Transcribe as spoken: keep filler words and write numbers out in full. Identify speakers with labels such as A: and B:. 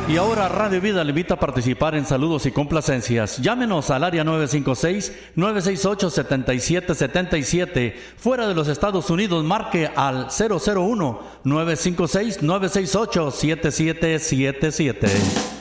A: Y ahora Radio Vida le invita a participar en saludos y complacencias. Llámenos al área nueve cinco seis, nueve seis ocho, siete siete siete siete. Fuera de los Estados Unidos, marque al cero cero uno, nueve cinco seis, nueve seis ocho, siete siete siete siete.